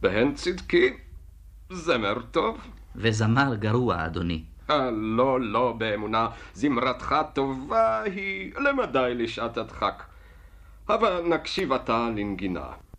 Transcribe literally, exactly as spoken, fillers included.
בהן צדקי, זמר טוב. וזמר גרוע, אדוני. אה, לא, לא, באמונה, זמרתך טובה היא למדי לשעת הדחק. אבל נקשיב עתה לנגינה.